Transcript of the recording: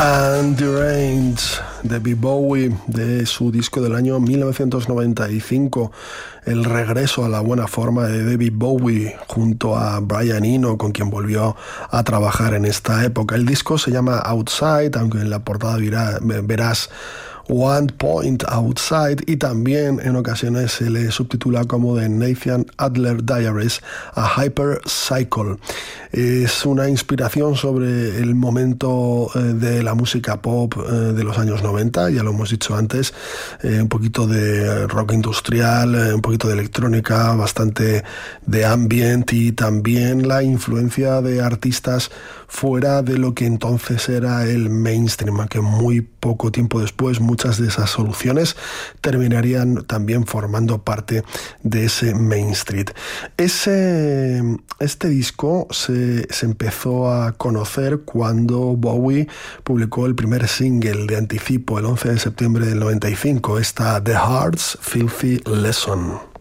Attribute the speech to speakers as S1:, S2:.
S1: And the Range, David Bowie, de su disco del año 1995, el regreso a la buena forma de David Bowie junto a Brian Eno, con quien volvió a trabajar en esta época. El disco se llama Outside, aunque en la portada verás One Point Outside, y también en ocasiones se le subtitula como The Nathan Adler Diaries, a Hyper Cycle. Es una inspiración sobre el momento de la música pop de los años 90, ya lo hemos dicho antes, un poquito de rock industrial, un poquito de electrónica, bastante de ambient, y también la influencia de artistas fuera de lo que entonces era el mainstream, aunque muy poco tiempo después muchas de esas soluciones terminarían también formando parte de ese mainstream. Este disco se empezó a conocer cuando Bowie publicó el primer single de anticipo el 11 de septiembre del 95, esta The Heart's Filthy Lesson.